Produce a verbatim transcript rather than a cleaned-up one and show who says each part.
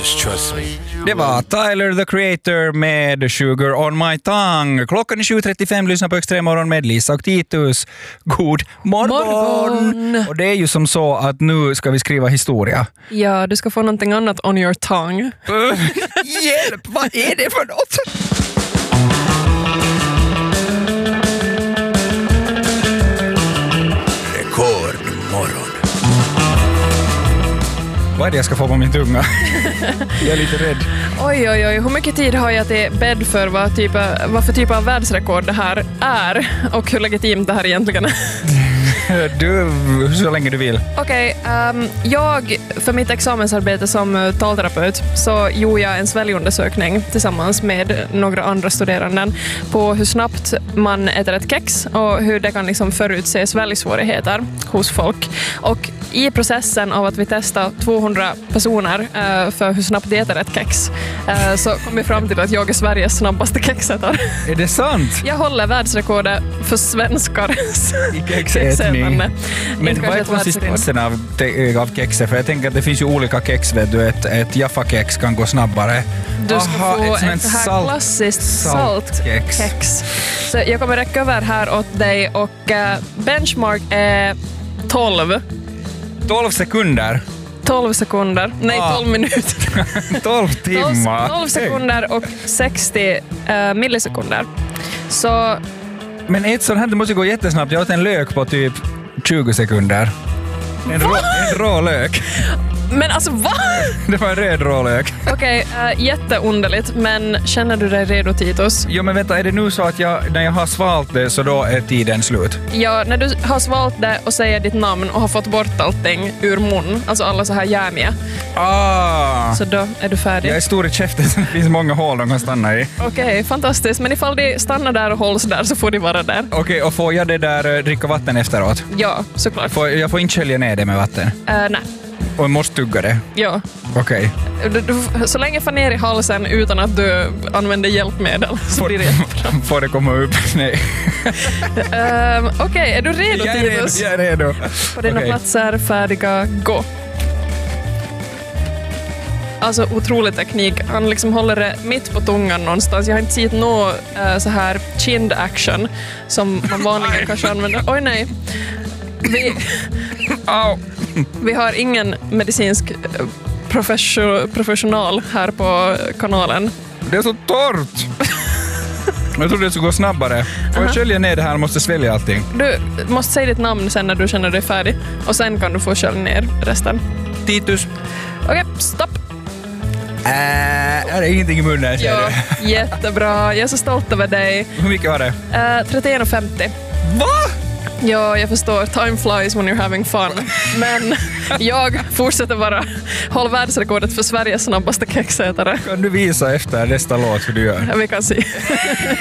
Speaker 1: Trust me.
Speaker 2: Det var Tyler the Creator med Sugar on my tongue. Klockan är sju trettiofem, lyssna på Extremorgon med Lisa och Titus. God morgon!
Speaker 3: Morgon!
Speaker 2: Och det är ju som så att nu ska vi skriva historia.
Speaker 3: Ja, du ska få någonting annat on your tongue.
Speaker 2: Hjälp, vad är det för något?
Speaker 1: Rekordmorgon.
Speaker 2: Vad är det jag ska få på min tunga? Jag är lite rädd.
Speaker 3: Oj, oj, oj. Hur mycket tid har jag till bädd för vad, typ, vad för typ av världsrekord det här är? Och hur legitimt det här egentligen är?
Speaker 2: Du, så länge du vill.
Speaker 3: Okej, okay, um, jag för mitt examensarbete som talterapeut så gjorde jag en sväljundersökning tillsammans med några andra studeranden på hur snabbt man äter ett kex och hur det kan liksom förutse sväljsvårigheter hos folk. Och i processen av att vi testar tvåhundra personer uh, för hur snabbt de äter ett kex uh, så kom vi fram till att jag är Sveriges snabbaste kexätare.
Speaker 2: Är det sant?
Speaker 3: Jag håller världsrekordet för svenskar
Speaker 2: i kexätning. Men, men vad är konsistensen av, av kexet? För jag tänker att det finns ju olika kex. Vet du, ett, ett Jaffa-kex kan gå snabbare.
Speaker 3: Du ska
Speaker 2: Aha,
Speaker 3: få
Speaker 2: ett,
Speaker 3: ett, ett här
Speaker 2: salt,
Speaker 3: klassiskt saltkex. Salt Så jag kommer räcka över här åt dig och uh, benchmark är tolv.
Speaker 2: tolv sekunder?
Speaker 3: tolv sekunder. Nej, ah. tolv minuter.
Speaker 2: tolv timmar.
Speaker 3: tolv sekunder och sextio uh, millisekunder. Så...
Speaker 2: Men ett sånt här, det måste gå jättesnabbt. Jag åt en lök på typ tjugo sekunder. En, rå, en rå lök.
Speaker 3: Men alltså, vad?
Speaker 2: Det var en röd rålök.
Speaker 3: Okej, okay, uh, jätteunderligt. Men känner du dig redo, Titus?
Speaker 2: Jo, men vänta, är det nu så att jag, när jag har svalt det så då är tiden slut?
Speaker 3: Ja, när du har svalt det och säger ditt namn och har fått bort allting ur mun, alltså alla så här jämiga.
Speaker 2: Ah!
Speaker 3: Så då är du färdig.
Speaker 2: Jag är stor i käften så det finns många hål de kan stanna i.
Speaker 3: Okej, okay, fantastiskt. Men ifall de stannar där och hålls där så får de vara där.
Speaker 2: Okej, okay, och får jag det där uh, dricka vatten efteråt?
Speaker 3: Ja, såklart.
Speaker 2: Får, jag får inte skölja ner det med vatten?
Speaker 3: Uh, nej.
Speaker 2: Och jag måste tugga det?
Speaker 3: Ja.
Speaker 2: Okej.
Speaker 3: Okay. Så länge får ner i halsen utan att du använder hjälpmedel så
Speaker 2: får,
Speaker 3: blir det jättebra.
Speaker 2: Får det komma upp? Nej.
Speaker 3: um, Okej, okay. Är du redo,
Speaker 2: jag är
Speaker 3: Titus?
Speaker 2: Redo, jag är redo.
Speaker 3: På dina
Speaker 2: okay.
Speaker 3: platser, färdiga, gå. Alltså otrolig teknik. Han liksom håller det mitt på tungan någonstans. Jag har inte sett någon uh, så här kind action som man vanligen kanske använder. Oj nej. Vi,
Speaker 2: oh.
Speaker 3: vi har ingen medicinsk professor, professional här på kanalen.
Speaker 2: Det är så torrt. Jag trodde det skulle gå snabbare. Får jag skölja ner det här och måste svälja allting?
Speaker 3: Du måste säga ditt namn sen när du känner dig färdig. Och sen kan du få skölja ner resten.
Speaker 2: Titus.
Speaker 3: Okej, okay, stopp.
Speaker 2: Äh, är det ingenting i munnen?
Speaker 3: Ja, jättebra. Jag är så stolt över dig.
Speaker 2: Hur mycket var det?
Speaker 3: Uh, trettioen femtio.
Speaker 2: Va?
Speaker 3: Ja, jag förstår. Time flies when you're having fun. Men jag fortsätter bara hålla världsrekordet för Sveriges snabbaste kexätare.
Speaker 2: Kan du visa efter nästa låt hur du gör?
Speaker 3: Ja, vi kan se.